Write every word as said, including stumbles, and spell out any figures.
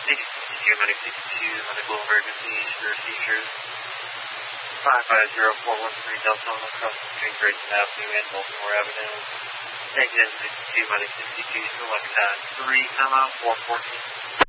Medic sixty-two, Medic sixty-two, medical emergencies for seizures. five five zero four one three Delta across between Grayson Avenue and Baltimore Avenue. Negative sixty-two, Medic sixty-two, select pad three, come out four fourteen.